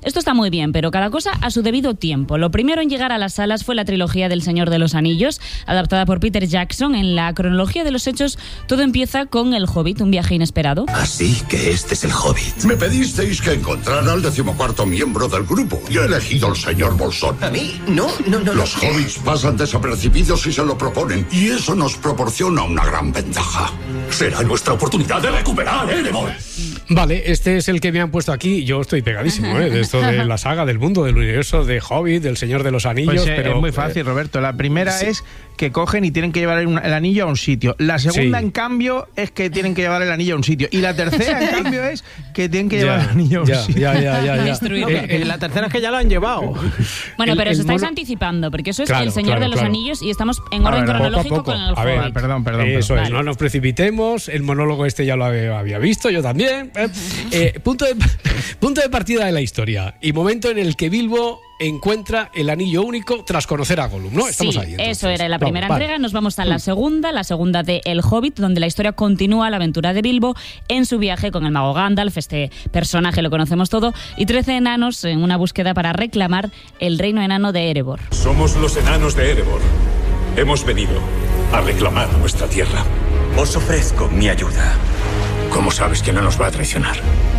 Esto está muy bien, pero cada cosa a su debido tiempo. Lo primero en llegar a las salas fue la trilogía del Señor de los Anillos, adaptada por Peter Jackson. En la cronología de los hechos, todo empieza con El Hobbit, un viaje inesperado. Así que este es el Hobbit. Me pedisteis que encontrara al 14º miembro del grupo y he elegido al señor Bolsón. ¿A mí? No. Los hobbits pasan desapercibidos si se lo proponen y eso nos proporciona una gran ventaja. Será nuestra oportunidad de recuperar Erebor. Vale, este es el que me han puesto aquí. Yo estoy pegadísimo, de esto de la saga, del mundo, del universo de Hobbit, del Señor de los Anillos. Pues, pero es muy fácil, Roberto. La primera es que cogen y tienen que llevar el anillo a un sitio. La segunda, en cambio, es que tienen que llevar el anillo a un sitio. Y la tercera, en cambio, es que tienen que llevar el anillo a un sitio. La tercera es que ya lo han llevado. Bueno, pero os estáis anticipando, porque eso es El Señor de los Anillos y estamos en orden cronológico con el Hobbit. Perdón. Eso es, no nos precipitemos. El monólogo este ya lo había visto, yo también. Punto de partida de la historia y momento en el que Bilbo encuentra el anillo único tras conocer a Gollum, ¿no? Estamos ahí. Entonces. Eso era la primera entrega. Nos vamos a la segunda de El Hobbit, donde la historia continúa la aventura de Bilbo en su viaje con el mago Gandalf. Este personaje lo conocemos todo, y 13 enanos en una búsqueda para reclamar el reino enano de Erebor. Somos los enanos de Erebor. Hemos venido a reclamar nuestra tierra. Os ofrezco mi ayuda. ¿Cómo sabes que no nos va a traicionar?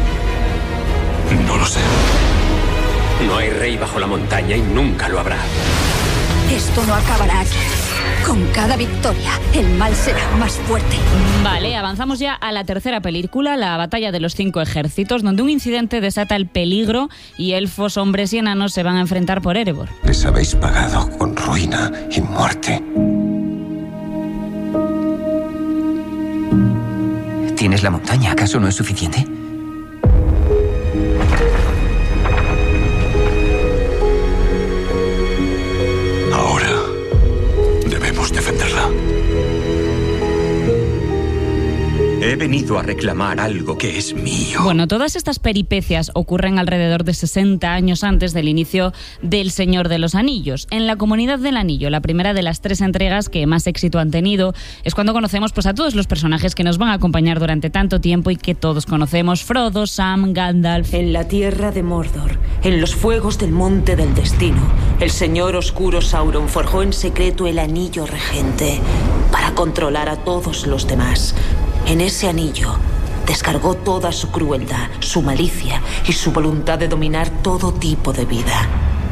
No lo sé. No hay rey bajo la montaña y nunca lo habrá. Esto no acabará aquí. Con cada victoria, el mal será más fuerte. Vale, avanzamos ya a la tercera película, la batalla de los 5 ejércitos, donde un incidente desata el peligro y elfos, hombres y enanos se van a enfrentar por Erebor. Les habéis pagado con ruina y muerte. ¿Tienes la montaña? ¿Acaso no es suficiente? Ahora debemos defenderla. He venido a reclamar algo que es mío. Bueno, todas estas peripecias ocurren alrededor de 60 años antes del inicio del Señor de los Anillos. En la Comunidad del Anillo, la primera de las 3 entregas que más éxito han tenido, es cuando conocemos a todos los personajes que nos van a acompañar durante tanto tiempo y que todos conocemos: Frodo, Sam, Gandalf. En la tierra de Mordor, en los fuegos del Monte del Destino, el señor oscuro Sauron forjó en secreto el anillo regente para controlar a todos los demás. En ese anillo descargó toda su crueldad, su malicia y su voluntad de dominar todo tipo de vida.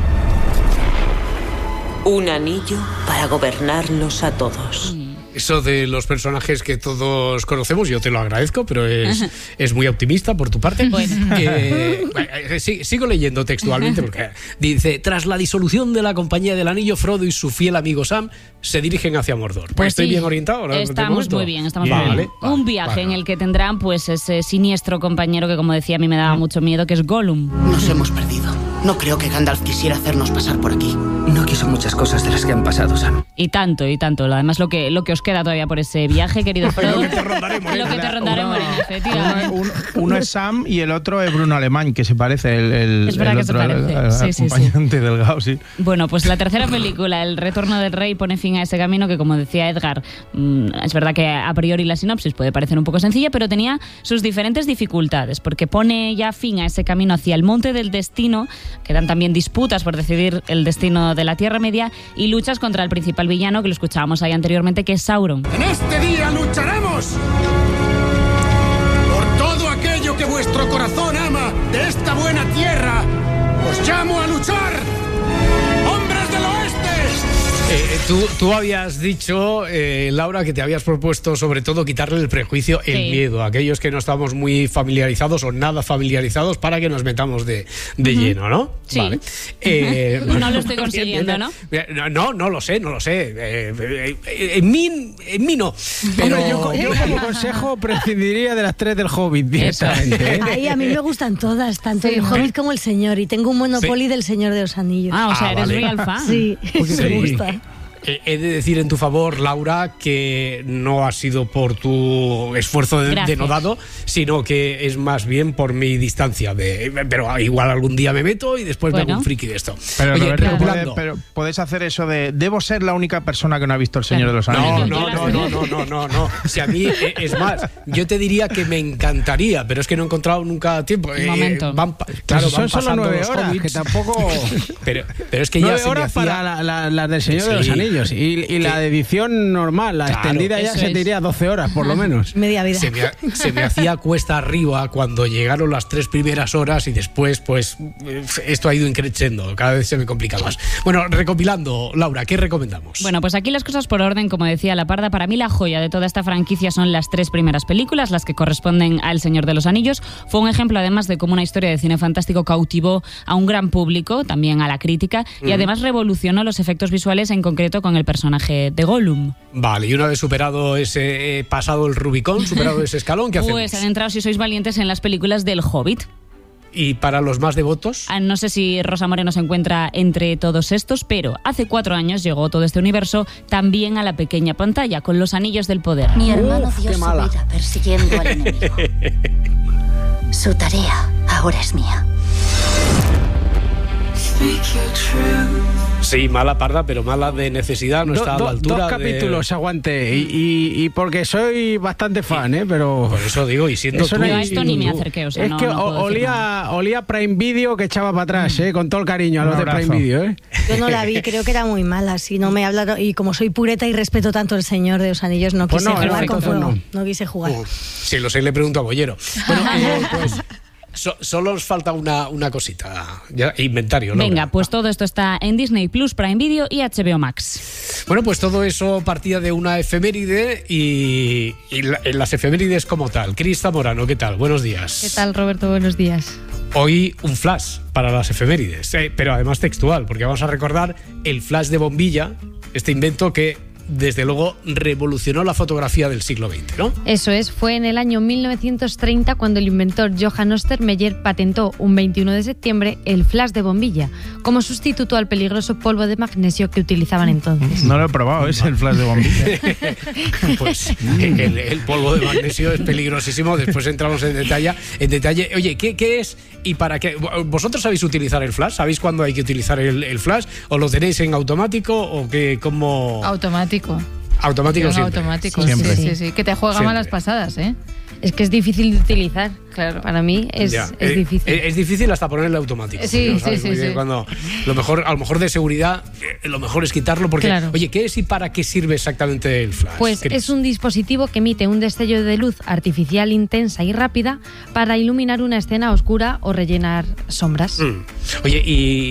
Un anillo para gobernarlos a todos. Eso de los personajes que todos conocemos, yo te lo agradezco, pero es muy optimista por tu parte. Bueno. Sigo leyendo textualmente porque dice: tras la disolución de la Compañía del Anillo, Frodo y su fiel amigo Sam se dirigen hacia Mordor. Pues ¿Estoy sí, bien orientado? ¿No? Estamos muy bien, muy bien. Un viaje en el que tendrán pues ese siniestro compañero que, como decía, a mí me daba mucho miedo, que es Gollum. Nos hemos perdido. No creo que Gandalf quisiera hacernos pasar por aquí. No quiso muchas cosas de las que han pasado, Sam. Y tanto. Además, lo que os queda todavía por ese viaje, querido Frodo. Lo que te rondaré, Morena. Lo que te rondaré, Morena, efectivamente. Uno es Sam y el otro es Bruno Alemán, que se parece. Es verdad que se parece. El acompañante delgado, sí. Bueno, pues la tercera película, El Retorno del Rey, pone fin a ese camino que, como decía Edgar, es verdad que a priori la sinopsis puede parecer un poco sencilla, pero tenía sus diferentes dificultades, porque pone ya fin a ese camino hacia el Monte del Destino. Quedan también disputas por decidir el destino de la Tierra Media y luchas contra el principal villano, que lo escuchábamos ahí anteriormente, que es Sauron. En este día lucharemos por todo aquello que vuestro corazón ama de esta buena tierra. Os llamo a luchar, hombres del oeste. Tú habías dicho, Laura, que te habías propuesto sobre todo quitarle el prejuicio, el miedo a aquellos que no estamos muy familiarizados o nada familiarizados, para que nos metamos de lleno, ¿no? Sí. Vale. No lo estoy consiguiendo, ¿no? No lo sé. En mí no. Pero yo como consejo prescindiría de las 3 del Hobbit directamente. Ahí a mí me gustan todas, tanto el Hobbit como el Señor, y tengo un Monopoly del Señor de los Anillos. O sea, eres real fan. Sí, me gusta. He de decir en tu favor, Laura, que no ha sido por tu esfuerzo denodado, sino que es más bien por mi distancia. Pero igual algún día me meto y después me hago un friki de esto. Pero, oye, Roberto, pero puedes hacer eso de ¿debo ser la única persona que no ha visto El Señor de los Anillos? No. Si a mí, es más, yo te diría que me encantaría, pero es que no he encontrado nunca tiempo. Un momento. Claro, son solo 9 horas, que tampoco... pero es que 9 ya horas para la del Señor de los Anillos. Y la de edición normal, la extendida ya se te iría 12 horas, por lo menos. Media vida. Se me hacía cuesta arriba cuando llegaron las 3 primeras horas y después, pues, esto ha ido increciendo. Cada vez se me complica más. Bueno, recopilando, Laura, ¿qué recomendamos? Bueno, pues aquí las cosas por orden, como decía la Parda. Para mí la joya de toda esta franquicia son las 3 primeras películas, las que corresponden a El Señor de los Anillos. Fue un ejemplo, además, de cómo una historia de cine fantástico cautivó a un gran público, también a la crítica, y además revolucionó los efectos visuales, en concreto con el personaje de Gollum. Vale, y una vez superado ese, pasado el Rubicón, superado ese escalón, ¿qué hacemos? Pues adentraos, si sois valientes, en las películas del Hobbit. ¿Y para los más devotos? No sé si Rosa Moreno se encuentra entre todos estos, pero hace 4 años llegó todo este universo también a la pequeña pantalla, con Los Anillos del Poder. Mi hermano dio su vida persiguiendo al enemigo. Su tarea ahora es mía. Sí, mala, Parda, pero mala de necesidad, no está a la altura. 2 capítulos, aguante. Y porque soy bastante fan, pero... Por eso digo, y siendo tú... A esto ni me acerqué, o sea, es que olía Prime Video que echaba para atrás, con todo el cariño a los de Prime Video, Yo no la vi, creo que era muy mala. Si no me hablaron, y como soy pureta y respeto tanto El Señor de los Anillos, no quise jugar con fuego. No quise jugar. Si lo sé, le pregunto a Bollero. Bueno, pues... Solo os falta una cosita, ya, inventario, ¿no? Venga, pues todo esto está en Disney Plus, Prime Video y HBO Max. Bueno, pues todo eso partía de una efeméride y en las efemérides como tal. Cris Zamorano, ¿qué tal? Buenos días. ¿Qué tal, Roberto? Buenos días. Hoy un flash para las efemérides, pero además textual, porque vamos a recordar el flash de bombilla, este invento que desde luego revolucionó la fotografía del siglo XX, ¿no? Eso es, fue en el año 1930 cuando el inventor Johann Ostermeyer patentó un 21 de septiembre el flash de bombilla, como sustituto al peligroso polvo de magnesio que utilizaban entonces. No lo he probado, es el flash de bombilla. Pues el polvo de magnesio es peligrosísimo, después entramos en detalle. Oye, ¿qué es y para qué? ¿Vosotros sabéis utilizar el flash? ¿Sabéis cuándo hay que utilizar el flash? ¿O lo tenéis en automático o qué? ¿Cómo? Automático siempre. Automático, siempre. Sí. Que te juega Siempre. malas pasadas, Es que es difícil de utilizar. Claro. Para mí es difícil. Es difícil hasta ponerle automático. Sí. Cuando a lo mejor de seguridad, lo mejor es quitarlo porque, claro. Oye, ¿qué es y para qué sirve exactamente el flash? Pues es un dispositivo que emite un destello de luz artificial intensa y rápida para iluminar una escena oscura o rellenar sombras. Oye,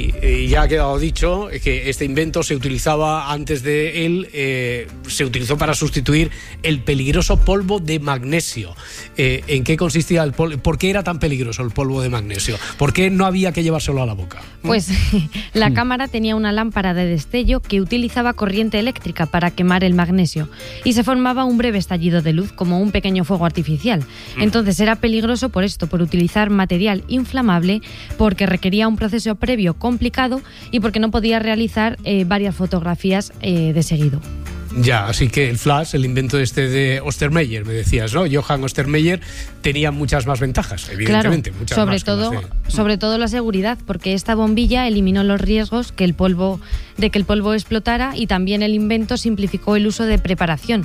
y ya ha quedado dicho que este invento se utilizaba antes de él, se utilizó para sustituir el peligroso polvo de magnesio. ¿En qué consistía el polvo? ¿Por qué era tan peligroso el polvo de magnesio? ¿Por qué no había que llevárselo a la boca? Pues la cámara tenía una lámpara de destello que utilizaba corriente eléctrica para quemar el magnesio y se formaba un breve estallido de luz como un pequeño fuego artificial. Entonces era peligroso por esto, por utilizar material inflamable, porque requería un proceso previo complicado y porque no podía realizar varias fotografías de seguido. Ya, así que el flash, el invento de Ostermeyer, me decías, ¿no? Johann Ostermeyer tenía muchas más ventajas, evidentemente. Claro, muchas sobre todo la seguridad, porque esta bombilla eliminó los riesgos de que el polvo explotara, y también el invento simplificó el uso de preparación.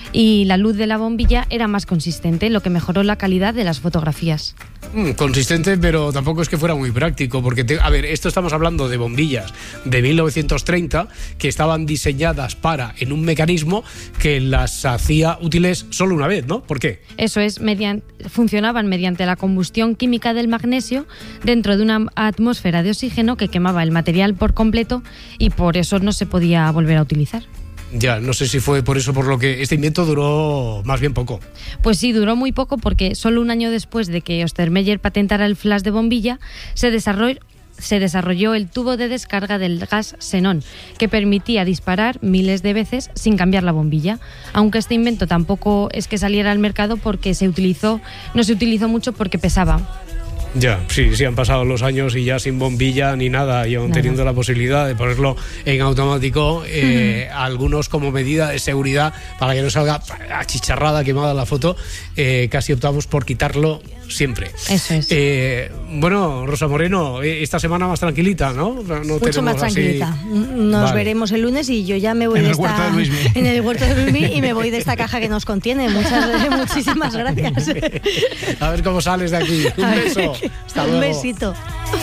Y la luz de la bombilla era más consistente, lo que mejoró la calidad de las fotografías. Consistente, pero tampoco es que fuera muy práctico, porque, esto estamos hablando de bombillas de 1930 que estaban diseñadas en un mecanismo que las hacía útiles solo una vez, ¿no? ¿Por qué? Eso es, funcionaban mediante la combustión química del magnesio dentro de una atmósfera de oxígeno que quemaba el material por completo y por eso no se podía volver a utilizar. Ya, no sé si fue por eso por lo que este invento duró más bien poco. Pues sí, duró muy poco, porque solo un año después de que Ostermeyer patentara el flash de bombilla, se desarrolló el tubo de descarga del gas xenón, que permitía disparar miles de veces sin cambiar la bombilla. Aunque este invento tampoco es que saliera al mercado, porque no se utilizó mucho porque pesaba. Ya, sí, han pasado los años y ya sin bombilla ni nada, y aún teniendo la posibilidad de ponerlo en automático, algunos como medida de seguridad para que no salga achicharrada, quemada la foto, casi optamos por quitarlo siempre. Eso es. Bueno, Rosa Moreno, esta semana más tranquilita, ¿no? Mucho más tranquilita. Nos veremos el lunes y yo ya me voy en el huerto de Luismi. En el huerto de Luismi y me voy de esta caja que nos contiene. Muchísimas gracias. A ver cómo sales de aquí. Un beso. Hasta luego. Un besito.